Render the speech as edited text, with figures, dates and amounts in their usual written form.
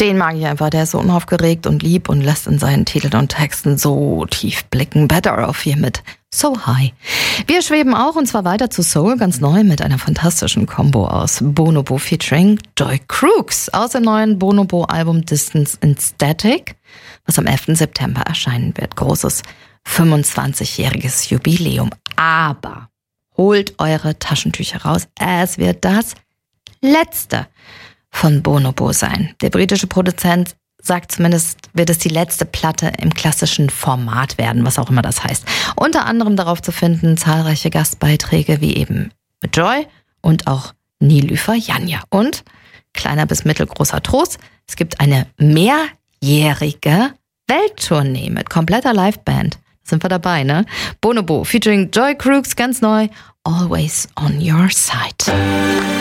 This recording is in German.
Den mag ich einfach. Der ist so unaufgeregt und lieb und lässt in seinen Titeln und Texten so tief blicken. Better Off hier mit So High. Wir schweben auch und zwar weiter zu Soul, ganz neu mit einer fantastischen Combo aus Bonobo featuring Joy Crooks aus dem neuen Bonobo-Album Distance in Static, was am 11. September erscheinen wird. Großes 25-jähriges Jubiläum. Aber holt eure Taschentücher raus. Es wird das letzte von Bonobo sein. Der britische Produzent sagt zumindest, wird es die letzte Platte im klassischen Format werden, was auch immer das heißt. Unter anderem darauf zu finden zahlreiche Gastbeiträge wie eben mit Joy und auch Nilüfer Janja. Und, kleiner bis mittelgroßer Trost, es gibt eine mehrjährige Welttournee mit kompletter Liveband. Da sind wir dabei, ne? Bonobo featuring Joy Crooks, ganz neu, Always on Your Side.